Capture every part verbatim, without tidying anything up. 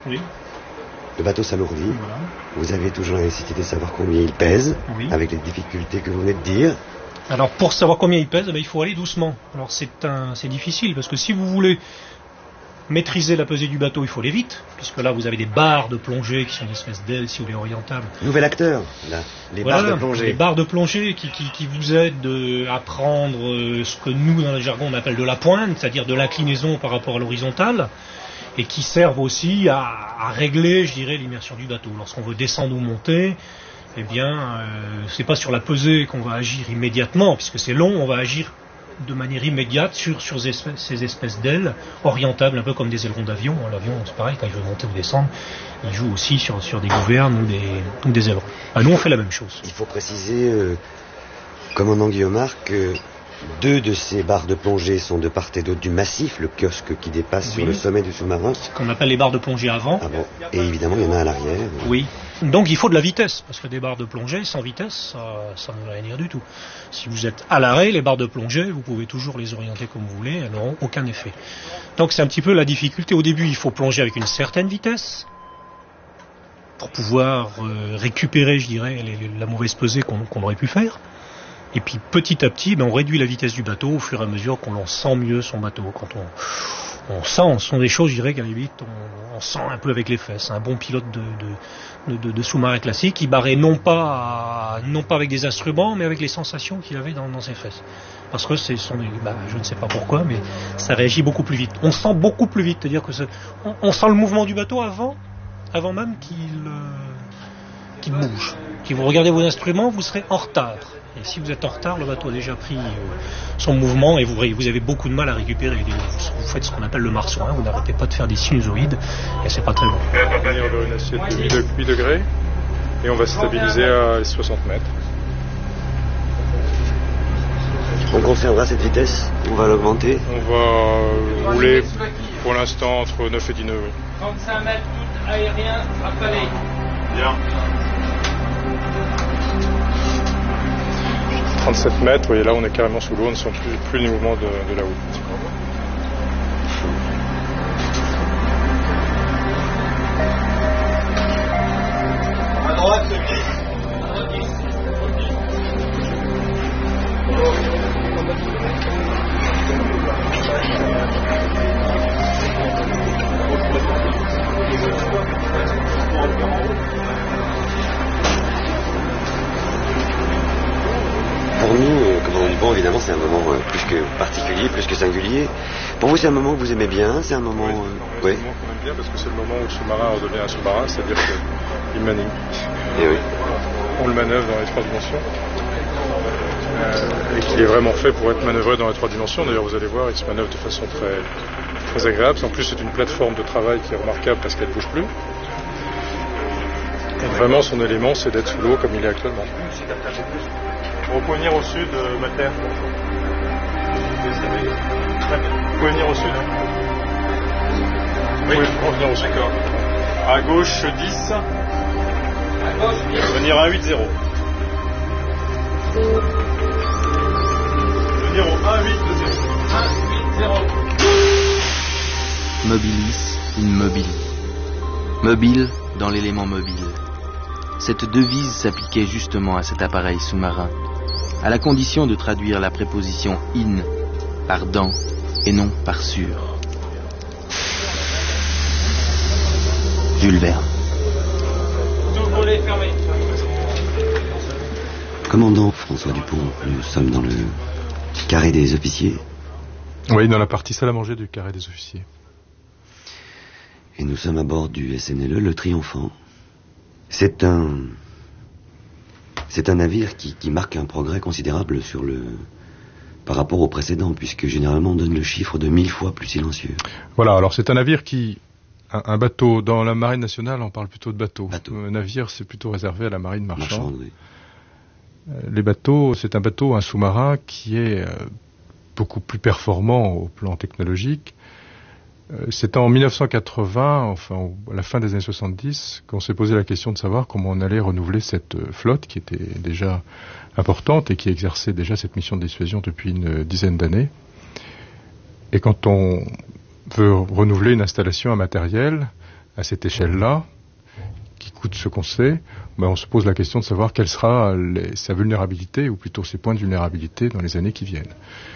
Oui. Le bateau s'alourdit. Voilà. Vous avez toujours la nécessité de savoir combien il pèse, Oui. avec les difficultés que vous venez de dire. Alors pour savoir combien il pèse, eh bien, il faut aller doucement. Alors c'est un, c'est difficile parce que si vous voulez maîtriser la pesée du bateau, il faut aller vite, puisque là vous avez des barres de plongée qui sont des espèces d'ailes, si vous voulez, orientables. Nouvel acteur, là, les Voilà, barres de plongée. Les barres de plongée qui, qui, qui vous aident euh, à prendre euh, ce que nous, dans le jargon, on appelle de la pointe, c'est-à-dire de l'inclinaison par rapport à l'horizontale, et qui servent aussi à, à régler, je dirais, l'immersion du bateau. Lorsqu'on veut descendre ou monter, eh bien, euh, c'est pas sur la pesée qu'on va agir immédiatement, puisque c'est long, on va agir de manière immédiate sur, sur ces espèces, ces espèces d'ailes orientables, un peu comme des ailerons d'avion. L'avion, c'est pareil, quand il veut monter ou descendre, il joue aussi sur, sur des gouvernes ou des, ou des ailerons. Ah, nous, on fait la même chose. Il faut préciser, euh, commandant Guillaumard, que deux de ces barres de plongée sont de part et d'autre du massif, le kiosque qui dépasse Oui. sur le sommet du sous-marin. Ce qu'on appelle les barres de plongée avant. Ah bon. Et évidemment, il y en a à l'arrière. Oui. Donc il faut de la vitesse, parce que des barres de plongée sans vitesse, ça, ça ne veut rien dire du tout. Si vous êtes à l'arrêt, les barres de plongée, vous pouvez toujours les orienter comme vous voulez, elles n'auront aucun effet. Donc c'est un petit peu la difficulté. Au début, il faut plonger avec une certaine vitesse pour pouvoir euh, récupérer, je dirais, les, les, la mauvaise pesée qu'on, qu'on aurait pu faire. Et puis petit à petit, ben, on réduit la vitesse du bateau au fur et à mesure qu'on en sent mieux son bateau. Quand on, on sent, ce sont des choses, je dirais, qu'à la limite, on, on sent un peu avec les fesses. Un bon pilote de, de, de, de sous-marin classique, il barrait non pas, non pas avec des instruments, mais avec les sensations qu'il avait dans, dans ses fesses. Parce que c'est son, ben, je ne sais pas pourquoi, mais ça réagit beaucoup plus vite. On sent beaucoup plus vite, c'est-à-dire que c'est, on, on sent le mouvement du bateau avant, avant même qu'il, euh, qu'il bouge. Si vous regardez vos instruments, vous serez en retard. Et si vous êtes en retard, le bateau a déjà pris euh, son mouvement et vous, vous avez beaucoup de mal à récupérer. Vous faites ce qu'on appelle le marsouin, vous n'arrêtez pas de faire des sinusoïdes et c'est pas très bon. On va venir vers une assiette de huit degrés et on va stabiliser à soixante mètres. On conservera cette vitesse, on va l'augmenter. On va rouler pour l'instant entre neuf et dix nœuds. Oui. trente-cinq mètres, tout aérien à palais. Bien. trente-sept mètres, et là on est carrément sous l'eau, on ne sent plus, plus les mouvements de, de la houle. À droite, le dix. Pour nous, euh, commandant Dupont, évidemment, c'est un moment euh, plus que particulier, plus que singulier. Pour vous, c'est un moment que vous aimez bien, c'est un moment... Oui, Euh... c'est oui. un moment qu'on aime bien parce que c'est le moment où le sous-marin redevient un sous-marin, c'est-à-dire qu'il manie. Et oui. On le manœuvre dans les trois dimensions. Euh, et qu'il est vraiment fait pour être manœuvré dans les trois dimensions. D'ailleurs, vous allez voir, il se manœuvre de façon très, très agréable. En plus, c'est une plateforme de travail qui est remarquable parce qu'elle ne bouge plus. Et vraiment, son élément, c'est d'être sous l'eau comme il est actuellement. Vous pouvez venir au sud, euh, Mater. Vous pouvez venir au sud. Hein. Oui, vous pouvez venir au sud. D'accord. À gauche, dix. À gauche, dix. Venir à huit zéro. Venir au un huit zéro. un huit zéro. Mobilis in mobile. Mobile dans l'élément mobile. Cette devise s'appliquait justement à cet appareil sous-marin, à la condition de traduire la préposition in par dans et non par sur. Jules Verne. Tout volet fermé. Commandant François Dupont, nous sommes dans le carré des officiers. Oui, dans la partie salle à manger du carré des officiers. Et nous sommes à bord du S N L E, le Triomphant. C'est un... C'est un navire qui, qui marque un progrès considérable sur le... par rapport au précédent, puisque généralement on donne le chiffre de mille fois plus silencieux. Voilà, alors c'est un navire qui... Un, un bateau, dans la marine nationale, on parle plutôt de bateau. Bateau. Un navire, c'est plutôt réservé à la marine marchande. Marchand, oui. Les bateaux, c'est un bateau, un sous-marin qui est euh, beaucoup plus performant au plan technologique. Euh, c'est en mille neuf cent quatre-vingts, enfin à la fin des années soixante-dix, qu'on s'est posé la question de savoir comment on allait renouveler cette euh, flotte qui était déjà importante et qui exerçait déjà cette mission de dissuasion depuis une dizaine d'années. Et quand on veut renouveler une installation, un matériel, à cette échelle-là, qui coûte ce qu'on sait, ben on se pose la question de savoir quelle sera les, sa vulnérabilité, ou plutôt ses points de vulnérabilité dans les années qui viennent.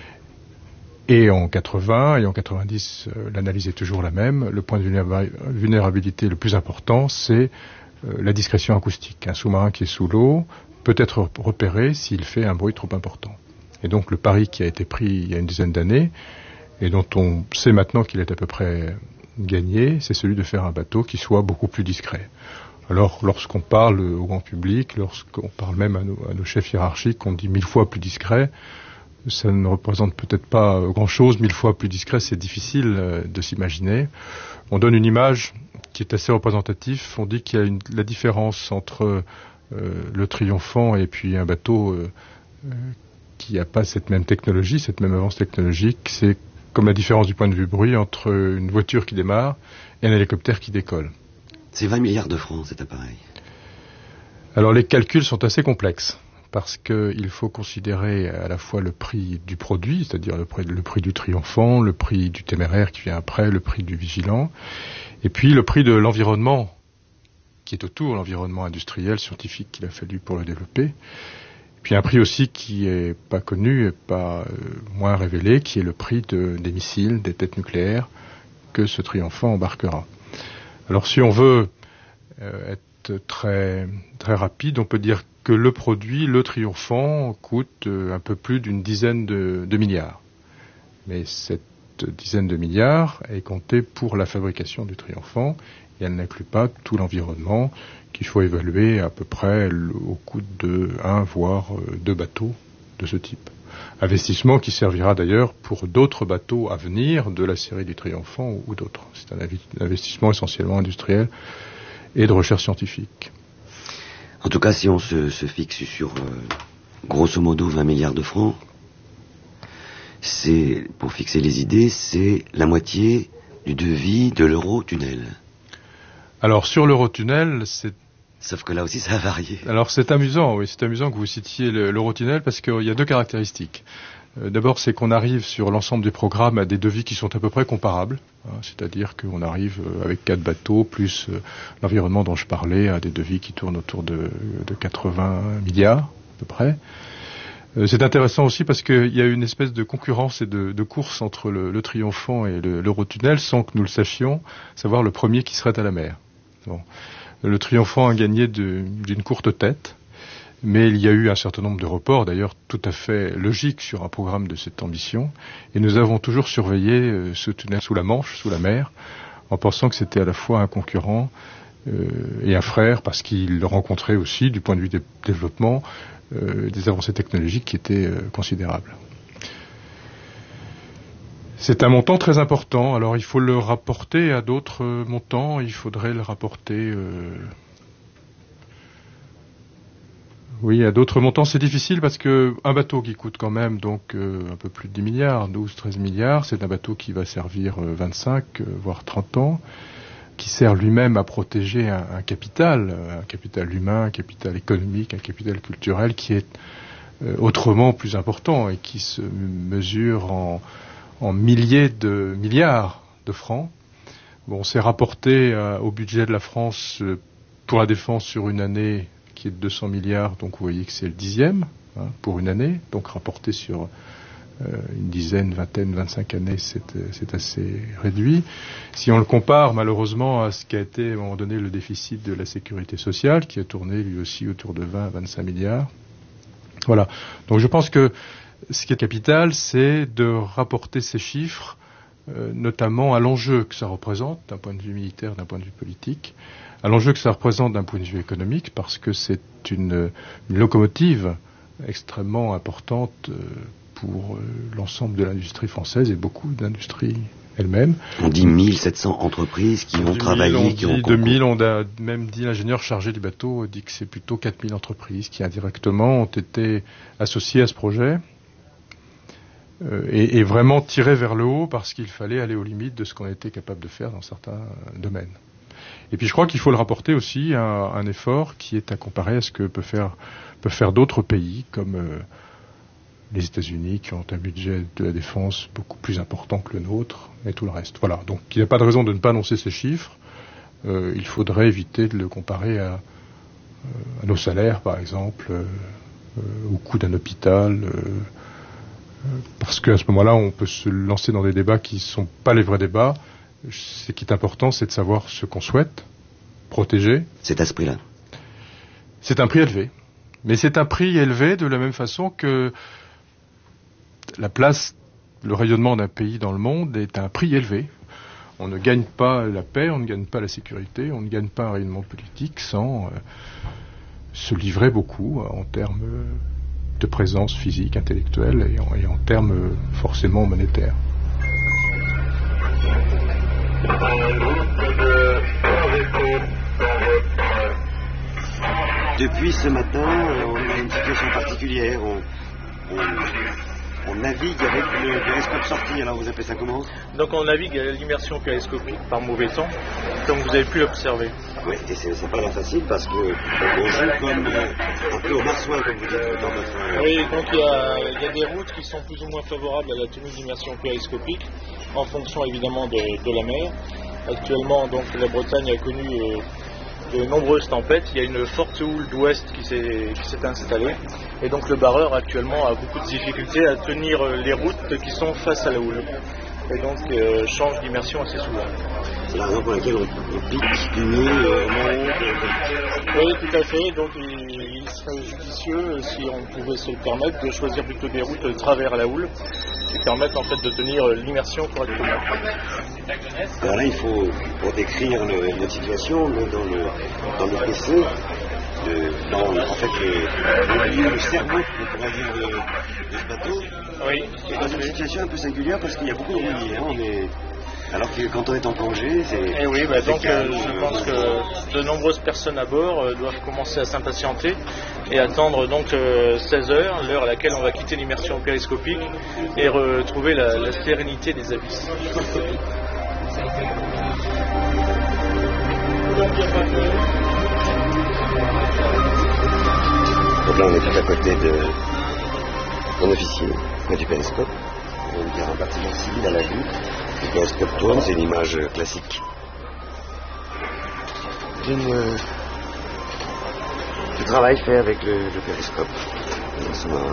Et en quatre-vingts et en quatre-vingt-dix, euh, l'analyse est toujours la même. Le point de vulnérabilité le plus important, c'est euh, la discrétion acoustique. Un sous-marin qui est sous l'eau peut être repéré s'il fait un bruit trop important. Et donc le pari qui a été pris il y a une dizaine d'années, et dont on sait maintenant qu'il est à peu près gagné, c'est celui de faire un bateau qui soit beaucoup plus discret. Alors lorsqu'on parle au grand public, lorsqu'on parle même à nos, à nos chefs hiérarchiques, on dit mille fois plus discret, ça ne représente peut-être pas grand-chose. Mille fois plus discret, c'est difficile euh, de s'imaginer. On donne une image qui est assez représentative. On dit qu'il y a une, la différence entre euh, le Triomphant et puis un bateau euh, euh, qui n'a pas cette même technologie, cette même avance technologique. C'est comme la différence du point de vue bruit entre une voiture qui démarre et un hélicoptère qui décolle. C'est vingt milliards de francs, cet appareil. Alors les calculs sont assez complexes, parce qu'il faut considérer à la fois le prix du produit, c'est-à-dire le prix, le prix du Triomphant, le prix du Téméraire qui vient après, le prix du Vigilant, et puis le prix de l'environnement qui est autour, l'environnement industriel, scientifique qu'il a fallu pour le développer. Et puis un prix aussi qui est pas connu et pas euh, moins révélé, qui est le prix de, des missiles, des têtes nucléaires que ce Triomphant embarquera. Alors si on veut euh, être très, très rapide, on peut dire que le produit, le Triomphant, coûte euh, un peu plus d'une dizaine de, de milliards. Mais cette dizaine de milliards est comptée pour la fabrication du Triomphant, et elle n'inclut pas tout l'environnement qu'il faut évaluer à peu près au coût de un, voire deux bateaux de ce type. Investissement qui servira d'ailleurs pour d'autres bateaux à venir de la série du Triomphant ou d'autres. C'est un investissement essentiellement industriel et de recherche scientifique. En tout cas, si on se, se fixe sur euh, grosso modo vingt milliards de francs, c'est, pour fixer les idées, c'est la moitié du devis de l'Eurotunnel. Alors sur l'Eurotunnel, c'est... Sauf que là aussi, ça a varié. Alors c'est amusant, oui, c'est amusant que vous citiez l'Eurotunnel parce qu'il y a deux caractéristiques. Euh, d'abord, c'est qu'on arrive sur l'ensemble des programmes à des devis qui sont à peu près comparables. Hein, c'est-à-dire qu'on arrive euh, avec quatre bateaux, plus euh, l'environnement dont je parlais, à des devis qui tournent autour de, de quatre-vingts milliards, à peu près. Euh, c'est intéressant aussi parce qu'il y a une espèce de concurrence et de, de course entre le, le Triomphant et le, l'Eurotunnel, sans que nous le sachions, savoir le premier qui serait à la mer. Bon. Le Triomphant a gagné de, d'une courte tête, mais il y a eu un certain nombre de reports, d'ailleurs tout à fait logiques sur un programme de cette ambition, et nous avons toujours surveillé euh, ce tunnel sous la Manche, sous la mer, en pensant que c'était à la fois un concurrent euh, et un frère, parce qu'il rencontrait aussi, du point de vue des développements, euh, des avancées technologiques qui étaient euh, considérables. C'est un montant très important, alors il faut le rapporter à d'autres montants, il faudrait le rapporter... Euh, oui, à d'autres montants, c'est difficile parce que un bateau qui coûte quand même donc euh, un peu plus de dix milliards, douze, treize milliards, c'est un bateau qui va servir euh, vingt-cinq, euh, voire trente ans, qui sert lui-même à protéger un, un capital, un capital humain, un capital économique, un capital culturel qui est euh, autrement plus important et qui se mesure en... en milliers de milliards de francs. Bon, c'est rapporté euh, au budget de la France euh, pour la défense sur une année qui est de deux cents milliards, donc vous voyez que c'est le dixième hein, pour une année, donc rapporté sur euh, une dizaine, vingtaine, vingt-cinq années, c'est, c'est assez réduit. Si on le compare malheureusement à ce qui a été à un moment donné le déficit de la sécurité sociale, qui a tourné lui aussi autour de vingt à vingt-cinq milliards. Voilà, donc je pense que ce qui est capital, c'est de rapporter ces chiffres, euh, notamment à l'enjeu que ça représente, d'un point de vue militaire, d'un point de vue politique, à l'enjeu que ça représente d'un point de vue économique, parce que c'est une, une locomotive extrêmement importante euh, pour euh, l'ensemble de l'industrie française et beaucoup d'industries elles-mêmes. On dit mille sept cents entreprises qui ont travaillé, on qui dit ont... deux mille, on a même dit, l'ingénieur chargé du bateau dit que c'est plutôt quatre mille entreprises qui indirectement ont été associées à ce projet. Et, et vraiment tiré vers le haut parce qu'il fallait aller aux limites de ce qu'on était capable de faire dans certains domaines. Et puis je crois qu'il faut le rapporter aussi à un effort qui est à comparer à ce que peuvent faire, peuvent faire d'autres pays comme euh, les États-Unis qui ont un budget de la défense beaucoup plus important que le nôtre et tout le reste. Voilà, donc il n'y a pas de raison de ne pas annoncer ces chiffres. euh, il faudrait éviter de le comparer à, à nos salaires, par exemple, euh, euh, au coût d'un hôpital, euh, parce qu'à ce moment-là, on peut se lancer dans des débats qui ne sont pas les vrais débats. Ce qui est important, c'est de savoir ce qu'on souhaite protéger. C'est à ce prix-là. C'est un prix élevé. Mais c'est un prix élevé de la même façon que la place, le rayonnement d'un pays dans le monde est un prix élevé. On ne gagne pas la paix, on ne gagne pas la sécurité, on ne gagne pas un rayonnement politique sans euh, se livrer beaucoup en termes de présence physique, intellectuelle et en, et en termes euh, forcément monétaires. Depuis ce matin, on a une situation particulière. On, on, on navigue avec le périscope sorti. Alors vous appelez ça comment? Donc on navigue à l'immersion périscopique par mauvais temps, comme vous avez pu l'observer. Oui, et c'est, c'est pas la facile parce que on joue comme euh, un peu au marsouin, comme vous dites dans votre. Euh... Oui, donc il y a, il y a des routes qui sont plus ou moins favorables à la tenue d'immersion périscopique, en fonction évidemment de, de la mer. Actuellement, donc la Bretagne a connu euh, de nombreuses tempêtes. Il y a une forte houle d'ouest qui s'est, qui s'est installée. Et donc le barreur actuellement a beaucoup de difficultés à tenir les routes qui sont face à la houle. Et donc euh, change d'immersion assez souvent. C'est la raison pour laquelle on, on pique du nez, euh, monte. Oui, tout à fait. Donc il, il serait judicieux, si on pouvait se le permettre, de choisir plutôt des routes de travers la houle qui permettent en fait de tenir l'immersion correctement. Alors là, il faut, pour décrire le, notre situation, dans le, dans le P C, de, dans en fait le, le, le cerveau, on pourrait dire, de, de ce bateau, oui, est dans une situation un peu singulière parce qu'il y a beaucoup de roulis. Hein, on est... Alors que quand on est en plongée, c'est... Et oui, bah c'est donc calme, euh, je euh, pense que de nombreuses personnes à bord euh, doivent commencer à s'impatienter et attendre donc euh, seize heures, l'heure à laquelle on va quitter l'immersion périscopique et retrouver la, la sérénité des abysses. Donc là, on est tout à côté de mon officier, près du périscope. On va dire un bâtiment civil à la vue. Le périscope tourne, c'est une image classique d'une, euh, du travail fait avec le, le périscope dans le sous-marin.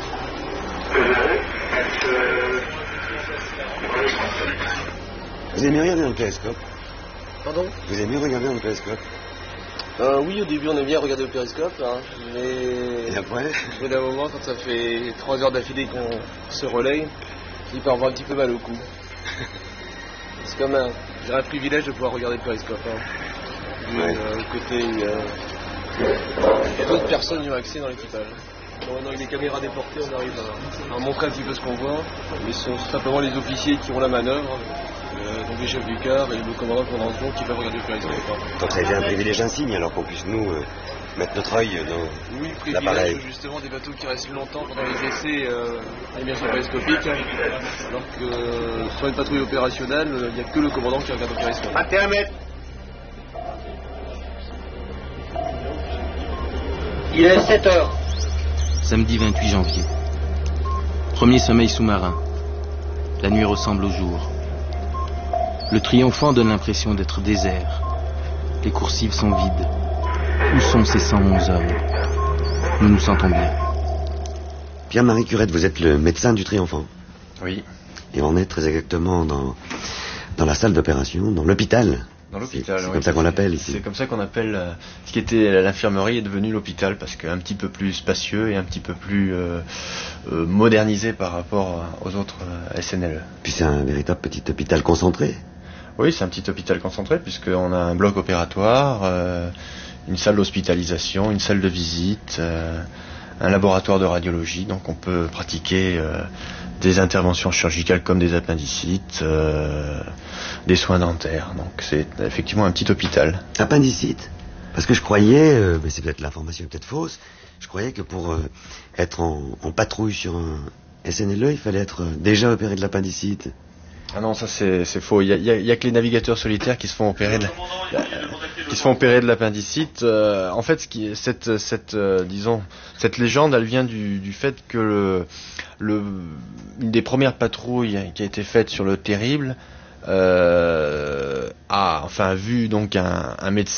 Vous aimez regarder dans le périscope? Pardon? Vous aimez regarder dans le périscope? Euh, oui, au début on aime bien regarder le périscope, hein, mais... Et après? Au bout d'un moment, quand ça fait trois heures d'affilée qu'on se relaye, il peut avoir un petit peu mal au cou. C'est comme un, j'ai un privilège de pouvoir regarder le périscope. Hein. Du Ouais. euh, côté, euh, il y a d'autres personnes qui ont accès dans l'équipage. Donc, avec des caméras déportées, on arrive à, à montrer un petit peu ce qu'on voit, mais ce sont simplement les officiers qui ont la manœuvre. Euh, donc les chefs du quart et le commandant de commandant qui peuvent regarder le périscope. Donc ça a été un privilège insigne alors qu'on puisse nous euh, mettre notre œil dans Oui, l'appareil. privilège justement des bateaux qui restent longtemps pendant les essais euh, à l'immersion périscopique, hein, alors que euh, sur une patrouille opérationnelle, il n'y a que le commandant qui regarde le périscope. vingt et un mètres. Il est sept heures. Samedi vingt-huit janvier. Premier sommeil sous-marin. La nuit ressemble au jour. Le triomphant donne l'impression d'être désert. Les coursives sont vides. Où sont ces cent onze hommes? Nous nous sentons bien. Pierre-Marie Curette, vous êtes le médecin du Triomphant. Oui, Et on est très exactement dans, dans la salle d'opération, dans l'hôpital. dans l'hôpital. C'est, c'est oui. comme ça qu'on l'appelle ici. C'est comme ça qu'on appelle euh, ce qui était l'infirmerie est devenu l'hôpital parce qu'un petit peu plus spacieux et un petit peu plus euh, euh, modernisé par rapport aux autres euh, S N L E. Puis c'est un véritable petit hôpital concentré. Oui, c'est un petit hôpital concentré puisqu'on a un bloc opératoire, euh, une salle d'hospitalisation, une salle de visite, euh, un laboratoire de radiologie. Donc on peut pratiquer euh, des interventions chirurgicales comme des appendicites, euh, des soins dentaires. Donc c'est effectivement un petit hôpital. Appendicite. Parce que je croyais, euh, mais c'est peut-être l'information est peut-être fausse, je croyais que pour euh, être en, en patrouille sur un S N L E, il fallait être euh, déjà opéré de l'appendicite. Ah non, ça c'est, c'est faux. Il y a, il y a, il y a que les navigateurs solitaires qui se font opérer de, la, qui se font opérer de l'appendicite. Euh, en fait, ce qui, cette, cette, euh, disons, cette légende, elle vient du, du fait que le, le, une des premières patrouilles qui a été faite sur le Terrible euh, a enfin vu donc un, un médecin